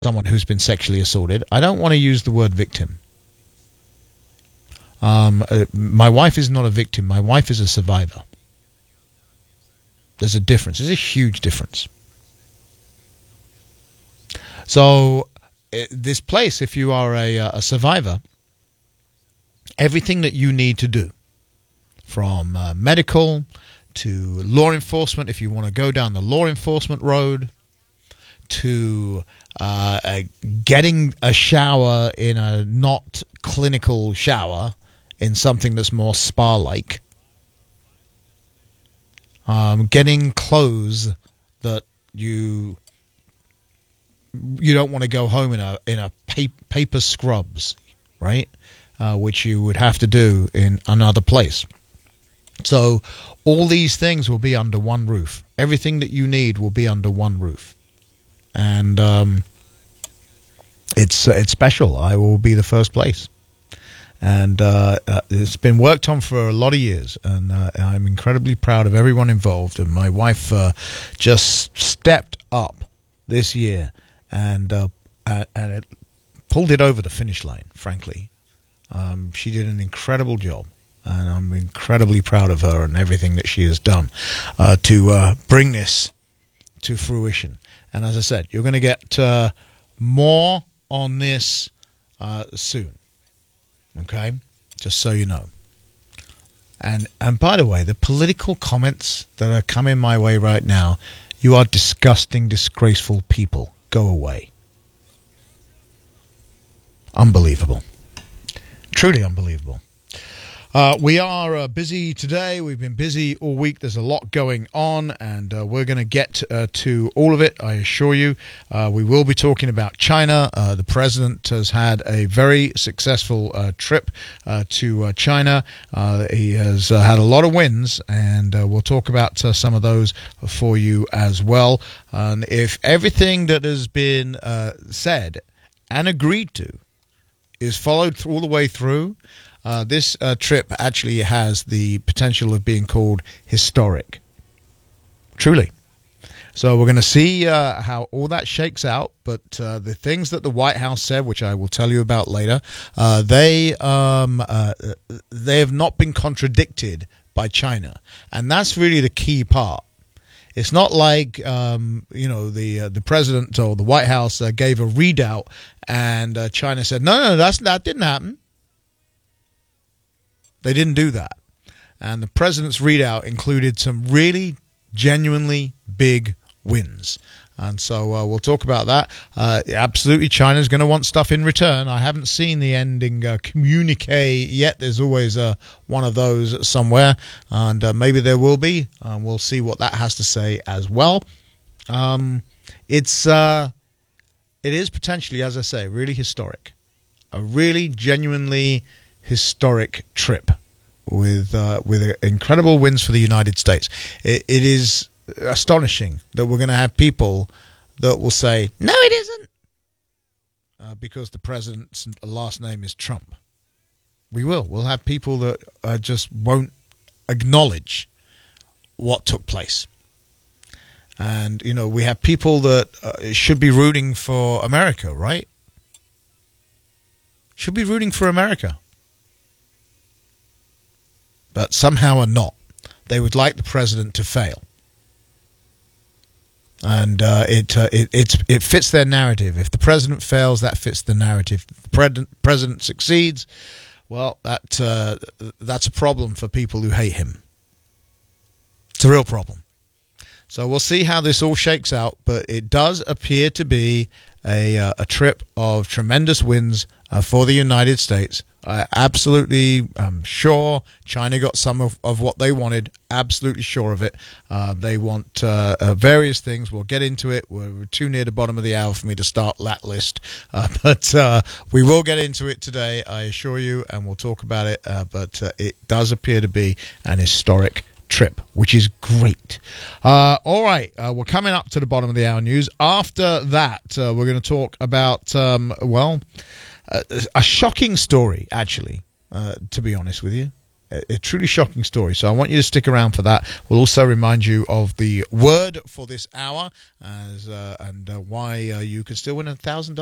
someone who's been sexually assaulted. I don't want to use the word victim. My wife is not a victim. My wife is a survivor. There's a difference. There's a huge difference. So this place, if you are a survivor, everything that you need to do, from medical to law enforcement, if you want to go down the law enforcement road, to getting a shower in a not clinical shower, in something that's more spa-like, getting clothes that you don't want to go home in a paper scrubs, right? Which you would have to do in another place. So all these things will be under one roof. Everything that you need will be under one roof. And it's special. I will be the first place. And it's been worked on for a lot of years, and I'm incredibly proud of everyone involved. And my wife just stepped up this year and it pulled it over the finish line, frankly. She did an incredible job, and I'm incredibly proud of her and everything that she has done to bring this to fruition. And as I said, you're going to get more on this soon. Okay, just so you know. And by the way, the political comments that are coming my way right now, you are disgusting, disgraceful people. Go away. Unbelievable. Truly unbelievable. We are busy today. We've been busy all week. There's a lot going on, and we're going to get to all of it, I assure you. We will be talking about China. The president has had a very successful trip to China. He has had a lot of wins, and we'll talk about some of those for you as well. And if everything that has been said and agreed to is followed all the way through, this trip actually has the potential of being called historic. Truly. So we're going to see how all that shakes out. But the things that the White House said, which I will tell you about later, they have not been contradicted by China. And that's really the key part. It's not like, the president or the White House gave a readout and China said, no, that didn't happen. They didn't do that. And the president's readout included some really genuinely big wins. And so we'll talk about that. Absolutely, China's going to want stuff in return. I haven't seen the ending communique yet. There's always one of those somewhere. And maybe there will be. We'll see what that has to say as well. It is potentially, as I say, really historic. A really genuinely historic trip with incredible wins for the United States. It is astonishing that we're going to have people that will say, no, it isn't, because the president's last name is Trump. We'll have people that just won't acknowledge what took place. And, we have people that should be rooting for America, right? Should be rooting for America. But somehow are not. They would like the president to fail. And it fits their narrative. If the president fails, that fits the narrative. If the president succeeds, well, that's a problem for people who hate him. It's a real problem. So we'll see how this all shakes out, but it does appear to be a trip of tremendous wins for the United States. Absolutely sure China got some of what they wanted. Absolutely sure of it. They want various things. We'll get into it. We're too near the bottom of the hour for me to start that list. But we will get into it today, I assure you, and we'll talk about it. But it does appear to be an historic trip, which is great. All right, we're coming up to the bottom of the hour news. After that, we're going to talk about, a shocking story, actually, to be honest with you. A truly shocking story. So I want you to stick around for that. We'll also remind you of the word for this hour and why you can still win $1,000.